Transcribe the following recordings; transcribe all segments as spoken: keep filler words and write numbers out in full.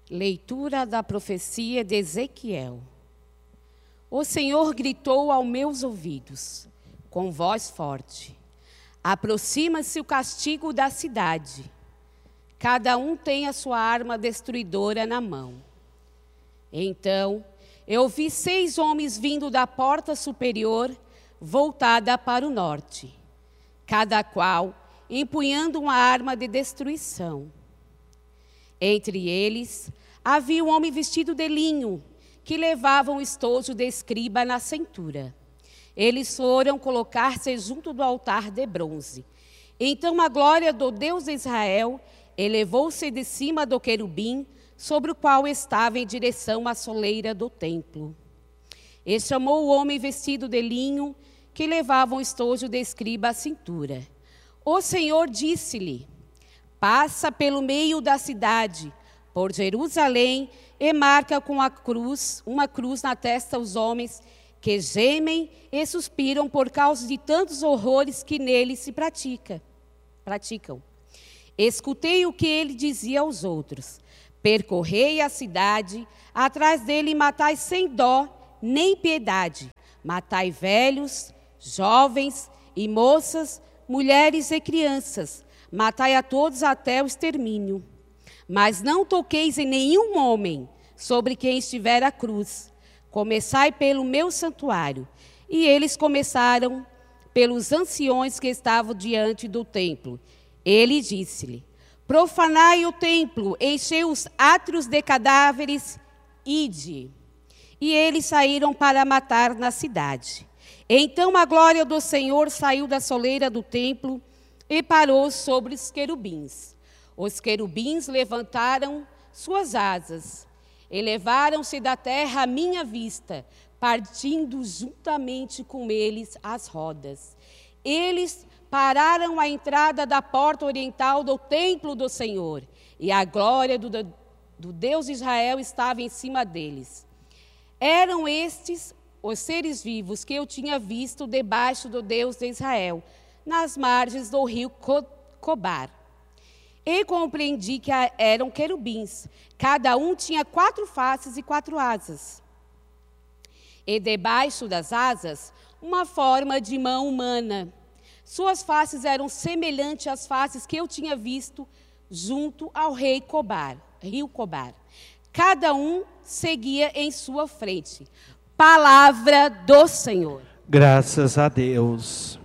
Leitura da profecia de Ezequiel. O Senhor gritou aos meus ouvidos, com voz forte: aproxima-se o castigo da cidade. Cada um tem a sua arma destruidora na mão. Então, eu vi seis homens vindo da porta superior, voltada para o norte, cada qual empunhando uma arma de destruição. Entre eles, havia um homem vestido de linho, que levava um estojo de escriba na cintura. Eles foram colocar-se junto do altar de bronze. Então a glória do Deus de Israel elevou-se de cima do querubim, sobre o qual estava em direção à soleira do templo. E chamou o homem vestido de linho, que levava um estojo de escriba à cintura. O Senhor disse-lhe: passa pelo meio da cidade, por Jerusalém, e marca com a cruz, uma cruz na testa os homens que gemem e suspiram por causa de tantos horrores que nele se pratica, praticam. Escutei o que ele dizia aos outros: percorrei a cidade, atrás dele matai sem dó nem piedade, matai velhos, jovens e moças, mulheres e crianças, matai a todos até o extermínio. Mas não toqueis em nenhum homem sobre quem estiver a cruz. Começai pelo meu santuário. E eles começaram pelos anciões que estavam diante do templo. Ele disse-lhe: profanai o templo, enchei os átrios de cadáveres, ide. E eles saíram para matar na cidade. Então a glória do Senhor saiu da soleira do templo e parou sobre os querubins. Os querubins levantaram suas asas, elevaram-se da terra à minha vista, partindo juntamente com eles as rodas. Eles pararam à entrada da porta oriental do templo do Senhor, e a glória do, do Deus de Israel estava em cima deles. Eram estes os seres vivos que eu tinha visto debaixo do Deus de Israel, nas margens do rio Cobar. E compreendi que eram querubins, cada um tinha quatro faces e quatro asas. E debaixo das asas, uma forma de mão humana. Suas faces eram semelhantes às faces que eu tinha visto junto ao rei Cobar, rio Cobar. Cada um seguia em sua frente. Palavra do Senhor. Graças a Deus.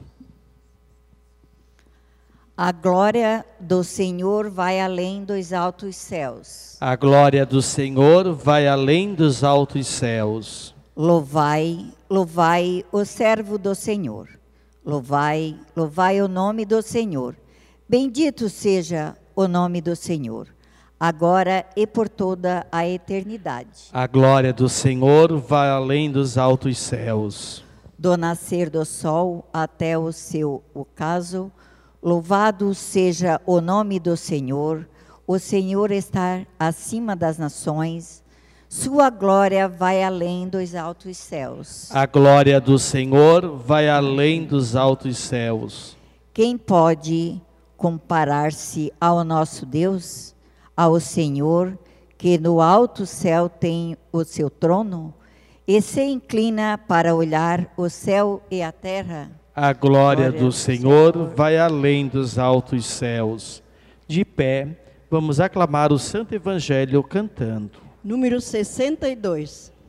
A glória do Senhor vai além dos altos céus. A glória do Senhor vai além dos altos céus. Louvai, louvai o servo do Senhor. Louvai, louvai o nome do Senhor. Bendito seja o nome do Senhor, agora e por toda a eternidade. A glória do Senhor vai além dos altos céus. Do nascer do sol até o seu ocaso, louvado seja o nome do Senhor. O Senhor está acima das nações. Sua glória vai além dos altos céus. A glória do Senhor vai além dos altos céus. Quem pode comparar-se ao nosso Deus, ao Senhor, que no alto céu tem o seu trono e se inclina para olhar o céu e a terra? A glória, glória do Senhor, Senhor vai além dos altos céus. De pé, vamos aclamar o Santo Evangelho cantando. Número sessenta e dois.